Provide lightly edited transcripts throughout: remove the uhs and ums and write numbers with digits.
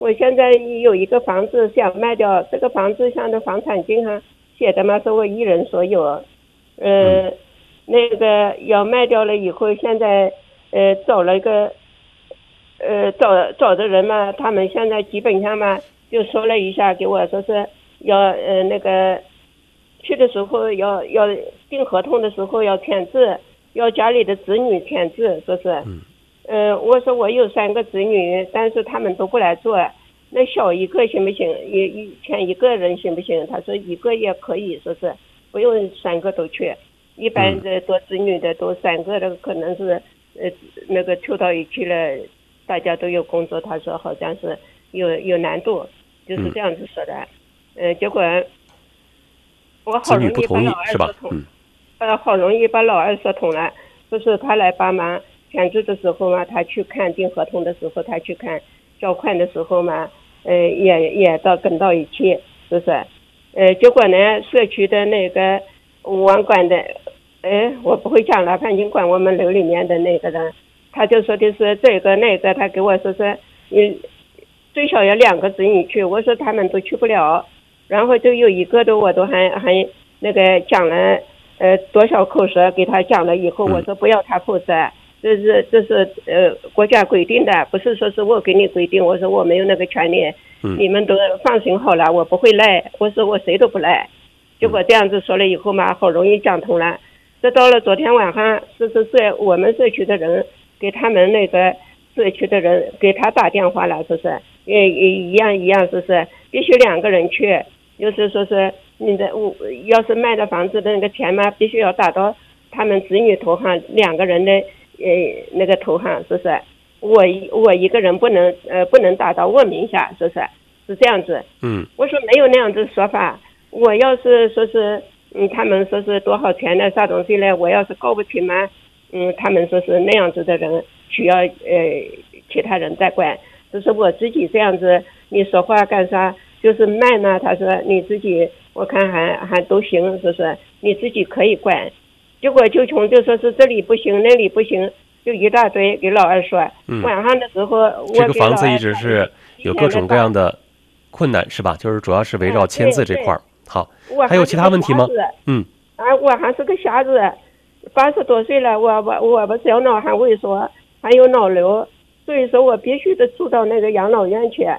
我现在有一个房子想卖掉，这个房子像那房产证上写的嘛，是我一人所有。那个要卖掉了以后，现在找了一个找的人嘛，他们现在基本上嘛就说了一下，给我说是要那个去的时候要订合同的时候要签字，要家里的子女签字，说是。我说我有3个子女，但是他们都不来做，那小一个行不行？签一个人行不行？他说一个也可以，说是不用3个都去。一般的多子女的都3个的，可能是那个凑到一起了，大家都有工作。他说好像是有难度，就是这样子说的。结果我好容易把老二说通，好容易把老二说通了，就是他来帮忙。签字的时候嘛，他去看；订合同的时候他去看；交款的时候嘛，也跟到一起，是不是？结果呢，社区的那个网管的，我不会讲了，反正管我们楼里面的那个人，他就说的是这个那个，他给我说是最少要2个子女去，我说他们都去不了，然后就有一个的我都还那个讲了多少口舌给他讲了以后，我说不要他负责。这是国家规定的，不是说是我给你规定，我说我没有那个权利，你们都放心好了，我不会赖，我说我谁都不赖。结果这样子说了以后嘛，好容易讲通了。这到了昨天晚上，44我们社区的人给他们那个社区的人给他打电话了，说是也一样，说是必须2个人去，就是说是你的要是卖的房子的那个钱嘛，必须要打到他们子女头上，2个人的那个头上，是不是？我一个人不能打到我名下，是不是？是这样子。我说没有那样子说法。我要是说是他们说是多少钱的啥东西呢？我要是搞不清嘛，他们说是那样子的人需要其他人在管，就是我自己这样子，你说话干啥？就是卖呢？他说你自己我看还都行，是不是？你自己可以管。结果就穷，就说是这里不行那里不行，就一大堆给老二说。晚上的时候这个房子一直是有各种各样的困难，是吧？就是主要是围绕签字这块。好，还有其他问题吗？ 我还是个瞎子，80多岁了，我不小脑还萎缩，还有脑瘤，所以说我必须得住到那个养老院去。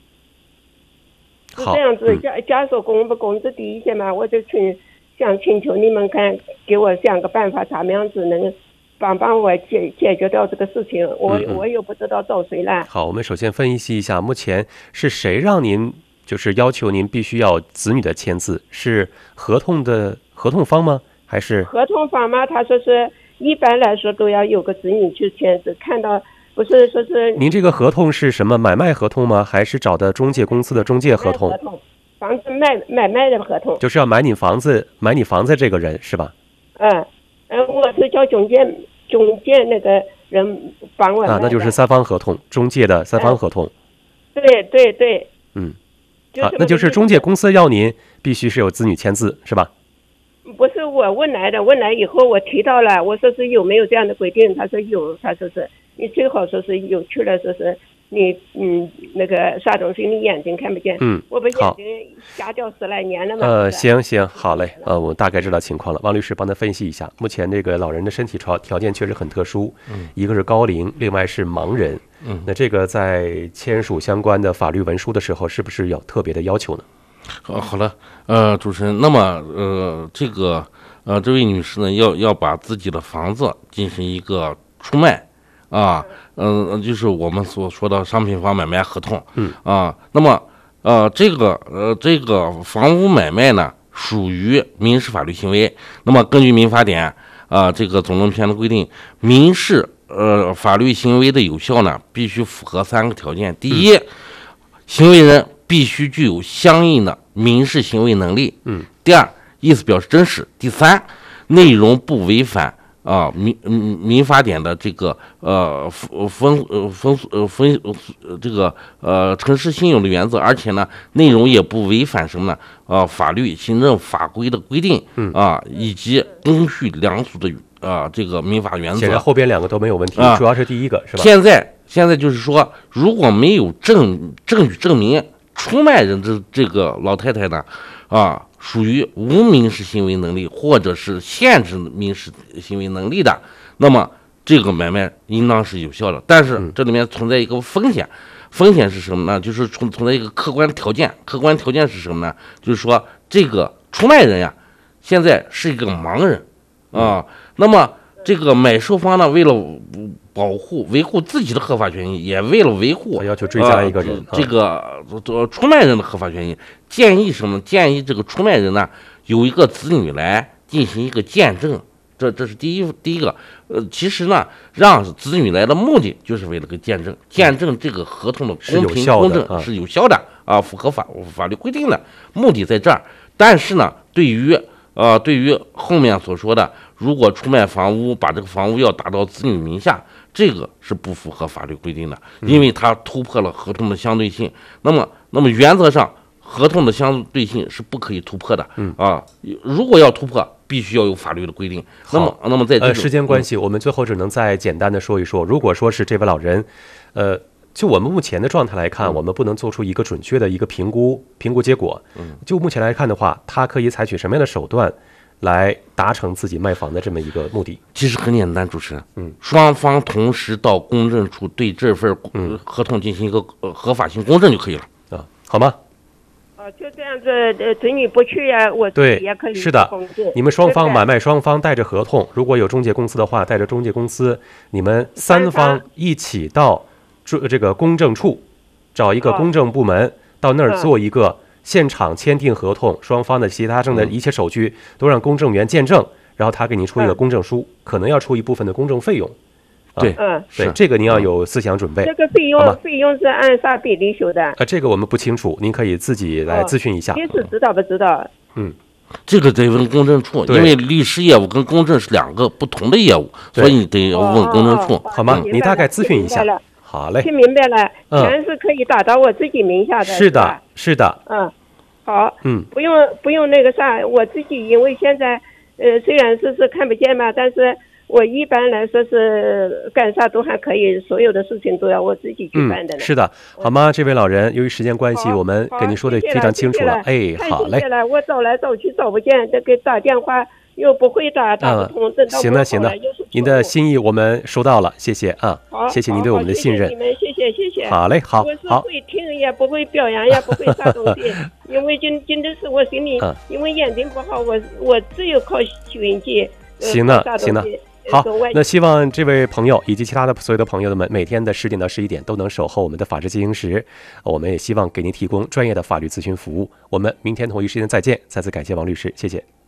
是这样子。家属工资低一些嘛，我就想请求你们看，给我想个办法，怎么样子能帮我解决掉这个事情。我又不知道找谁了。 好，我们首先分析一下，目前是谁让您就是要求您必须要子女的签字？是合同方吗？还是合同方吗？他说是一般来说都要有个子女去签字，看到不是说是。 您这个合同是什么买卖合同吗？还是找的中介公司的中介合同？ 房子买卖的合同， 就是要买你房子这个人是吧？ 我是叫中介那个人帮我那就是3方合同，中介的3方合同。 对。 好，那就是中介公司要您必须是有子女签字是吧？ 不是我问来以后我提到了，我说是有没有这样的规定，他说有，他说是你最好说是有去了，说是你那个啥东西你眼睛看不见。我不眼睛瞎掉10来年了嘛。 行，好嘞，我大概知道情况了。王律师帮他分析一下，目前这个老人的身体条件确实很特殊，一个是高龄，另外是盲人。那这个在签署相关的法律文书的时候，是不是有特别的要求呢？ 好了，主持人，那么这位女士呢，要把自己的房子进行一个出卖就是我们所说的商品房买卖合同。那么这个房屋买卖呢，属于民事法律行为。那么根据民法典这个总论篇的规定，民事法律行为的有效呢，必须符合3个条件。第一，行为人必须具有相应的民事行为能力。第二，意思表示真实。第三，内容不违反民法典的这个诚实信用的原则，而且呢，内容也不违反什么呢？法律、行政法规的规定以及公序良俗的这个民法原则。 显然后边两个都没有问题，主要是第一个是吧？ 现在就是说，如果没有证据证明出卖人的这个老太太呢，属于无民事行为能力或者是限制民事行为能力的，那么这个买卖应当是有效的。但是这里面存在一个风险，风险是什么呢？就是存在一个客观条件，客观条件是什么呢？就是说这个出卖人呀，现在是一个盲人那么这个买受方呢，为了维护自己的合法权益，也为了维护要求追加一个人这个出卖人的合法权益，建议什么？建议这个出卖人呢有一个子女来进行一个见证，这是第一个。其实呢，让子女来的目的就是为了个见证这个合同的公平公正是有效的符合法律规定的，目的在这儿。但是呢，对于后面所说的，如果出卖房屋，把这个房屋要打到子女名下，这个是不符合法律规定的，因为它突破了合同的相对性。那么原则上，合同的相对性是不可以突破的如果要突破，必须要有法律的规定。那么在这时间关系，我们最后只能再简单的说一说，如果说是这位老人，就我们目前的状态来看，我们不能做出一个准确的一个评估结果。就目前来看的话，他可以采取什么样的手段来达成自己卖房的这么一个目的？ 其实很简单，主持人，双方同时到公证处对这份合同进行一个合法性公证就可以了好吗？ 就这样子，子女不去呀，我自己也可以是的，你们双方买卖双方带着合同，如果有中介公司的话，带着中介公司，你们三方一起到这个公证处，找一个公证部门，到那儿做一个现场签订合同，双方的其他证的一切手续都让公证员见证，然后他给您出一个公证书，可能要出一部分的公证费用。 对， 这个您要有思想准备。 这个费用是按啥比例收的？ 这个我们不清楚，您可以自己来咨询一下。 律师知道不知道？ 这个得问公证处，因为律师业务跟公证是两个不同的业务，所以你得问公证处， 好吗？你大概咨询一下。好嘞， 听明白了，钱是可以打到我自己名下的。 是的，是的。 好，不用那个啥，我自己因为现在虽然是看不见嘛，但是我一般来说是干啥都还可以，所有的事情都要我自己去办的。 是的，好吗？这位老人，由于时间关系，我们跟您说的非常清楚了。好嘞。 我找来找去找不见，这个打电话又不会打不通。 行的，您的心意我们收到了，谢谢谢谢您对我们的信任。 谢谢你们，谢谢。 好嘞，好。 我是会听，也不会表扬，也不会啥东西，因为真的是我心里，因为眼睛不好，我只有靠运气。 行的。好，那希望这位朋友以及其他的所有的朋友们，每天的10点到11点都能守候我们的法治进行时。我们也希望给您提供专业的法律咨询服务。我们明天同一时间再见，再次感谢王律师，谢谢。